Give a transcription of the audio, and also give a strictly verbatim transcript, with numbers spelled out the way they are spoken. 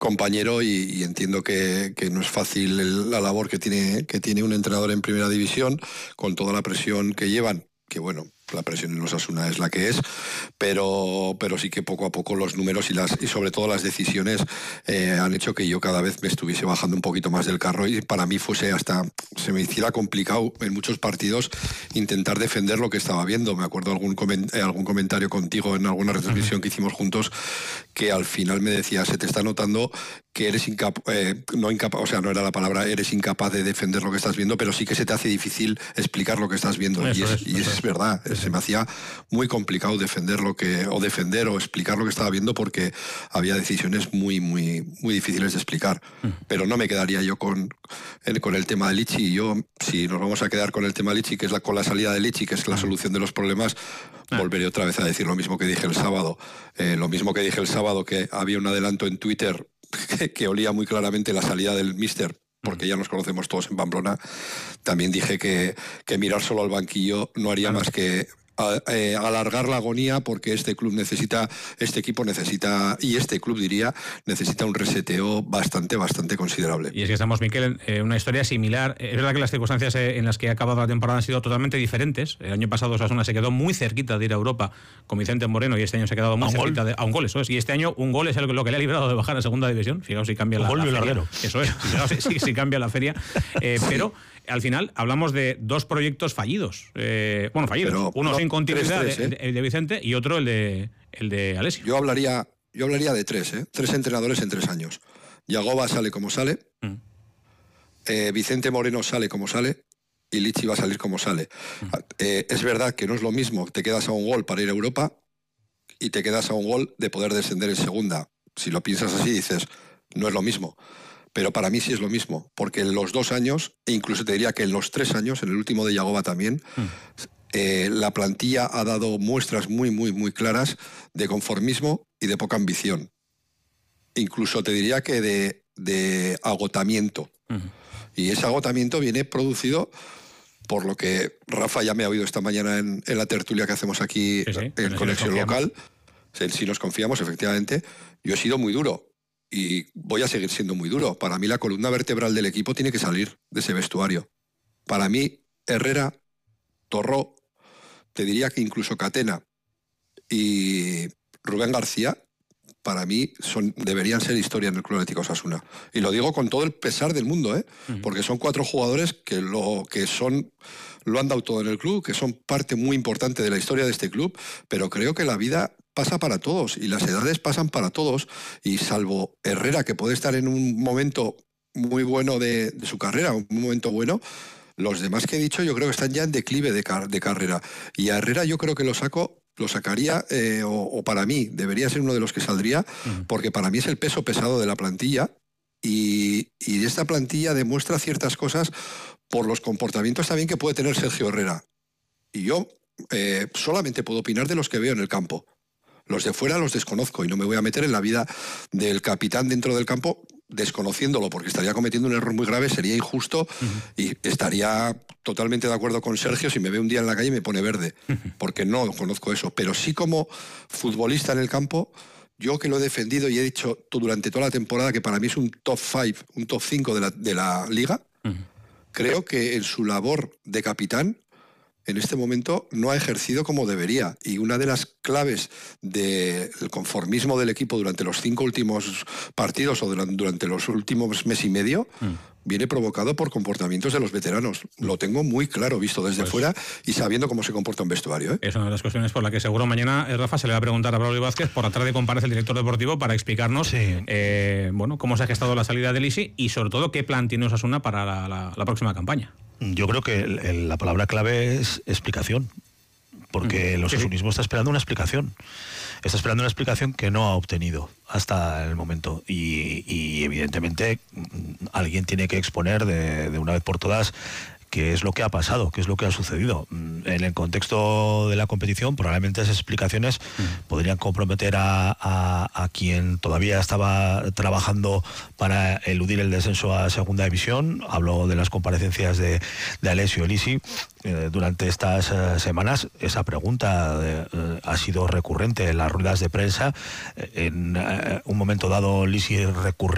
compañero y, y entiendo que, que no es fácil el, la labor que tiene, que tiene un entrenador en primera división con toda la presión que llevan, que bueno, la presión en Osasuna es la que es, pero, pero sí que poco a poco los números y, las, y sobre todo las decisiones eh, han hecho que yo cada vez me estuviese bajando un poquito más del carro y para mí fuese hasta, se me hiciera complicado en muchos partidos intentar defender lo que estaba viendo. Me acuerdo algún, coment, eh, algún comentario contigo en alguna retransmisión que hicimos juntos que al final me decía, se te está notando que eres incapaz, eh, no incapaz, o sea, no era la palabra, eres incapaz de defender lo que estás viendo, pero sí que se te hace difícil explicar lo que estás viendo. Eso y es, es, y es, es verdad, es, se me hacía muy complicado defender lo que, o defender o explicar lo que estaba viendo porque había decisiones muy, muy, muy difíciles de explicar. Mm. Pero no me quedaría yo con, con el tema de Lichi. Yo, si nos vamos a quedar con el tema de Lichi, que es la, con la salida de Lichi, que es la solución de los problemas, ah. volveré otra vez a decir lo mismo que dije el sábado. Eh, lo mismo que dije el sábado, que había un adelanto en Twitter que, que olía muy claramente la salida del míster, porque ya nos conocemos todos en Pamplona. También dije que, que mirar solo al banquillo no haría más que a, eh, alargar la agonía, porque este club necesita, este equipo necesita, y este club diría, necesita un reseteo bastante, bastante considerable. Y es que estamos, Miquel, en eh, una historia similar. Es verdad que las circunstancias eh, en las que ha acabado la temporada han sido totalmente diferentes. El año pasado Osasuna se quedó muy cerquita de ir a Europa con Vicente Moreno y este año se ha quedado muy cerquita de, a un gol, eso es. Y este año un gol es lo que le ha librado de bajar a segunda división. Fijaos si cambia la, un gol la larguero. Eso es, fijaos si, si cambia la feria. Eh, sí. Pero al final hablamos de dos proyectos fallidos. Eh, bueno, fallidos. Pero, Uno no, sin continuidad, tres, tres, ¿eh? el de Vicente, y otro el de, el de Alessio. Yo hablaría, yo hablaría de tres, ¿eh? Tres entrenadores en tres años. Yagoba sale como sale, mm. eh, Vicente Moreno sale como sale, y Lichi va a salir como sale. Mm. Eh, es verdad que no es lo mismo, te quedas a un gol para ir a Europa y te quedas a un gol de poder descender en segunda. Si lo piensas así, dices, no es lo mismo. Pero para mí sí es lo mismo, porque en los dos años, e incluso te diría que en los tres años, en el último de Yagoba también, mm. eh, la plantilla ha dado muestras muy, muy, muy claras de conformismo y de poca ambición. Incluso te diría que de, de agotamiento. Mm. Y ese agotamiento viene producido por lo que Rafa ya me ha oído esta mañana en, en la tertulia que hacemos aquí sí, sí, en Conexión Local. Si nos confiamos, efectivamente. Yo he sido muy duro. Y voy a seguir siendo muy duro. Para mí la columna vertebral del equipo tiene que salir de ese vestuario. Para mí, Herrera, Torró, te diría que incluso Catena y Rubén García, para mí son, deberían ser historia en el Club Atlético Osasuna. Y lo digo con todo el pesar del mundo, ¿eh? Uh-huh. Porque son cuatro jugadores que, lo, que son, lo han dado todo en el club, que son parte muy importante de la historia de este club, pero creo que la vida pasa para todos y las edades pasan para todos, y salvo Herrera, que puede estar en un momento muy bueno de, de su carrera, un momento bueno, los demás que he dicho yo creo que están ya en declive de, car- de carrera, y a Herrera yo creo que lo saco lo sacaría, eh, o, o para mí debería ser uno de los que saldría, uh-huh. porque para mí es el peso pesado de la plantilla, y, y esta plantilla demuestra ciertas cosas por los comportamientos también que puede tener Sergio Herrera, y yo eh, solamente puedo opinar de los que veo en el campo. Los de fuera los desconozco y no me voy a meter en la vida del capitán dentro del campo desconociéndolo, porque estaría cometiendo un error muy grave, sería injusto, uh-huh. y estaría totalmente de acuerdo con Sergio si me ve un día en la calle y me pone verde, uh-huh. porque no conozco eso. Pero sí, como futbolista en el campo, yo que lo he defendido y he dicho durante toda la temporada que para mí es un top cinco, un top cinco de la, de la liga, uh-huh. creo que en su labor de capitán en este momento no ha ejercido como debería, y una de las claves del conformismo del equipo durante los cinco últimos partidos o durante, durante los últimos mes y medio mm. viene provocado por comportamientos de los veteranos. Lo tengo muy claro, visto desde pues, fuera y sabiendo cómo se comporta un vestuario, ¿eh? Es una de las cuestiones por la que seguro mañana, Rafa, se le va a preguntar a Braulio Vázquez. Por la tarde comparece el director deportivo para explicarnos sí. eh, bueno, cómo se ha gestado la salida de Lisi y sobre todo qué plan tiene Osasuna para la, la, la próxima campaña. Yo creo que el, el, la palabra clave es explicación, porque el osasunismo está esperando una explicación. Está esperando una explicación que no ha obtenido hasta el momento. Y, y evidentemente alguien tiene que exponer de, de una vez por todas qué es lo que ha pasado, qué es lo que ha sucedido. En el contexto de la competición, probablemente esas explicaciones mm. podrían comprometer a, a, a quien todavía estaba trabajando para eludir el descenso a segunda división. Hablo de las comparecencias de, de Alessio Lisi. Eh, durante estas eh, semanas esa pregunta eh, eh, ha sido recurrente en las ruedas de prensa. Eh, en eh, un momento dado Lisi recurrió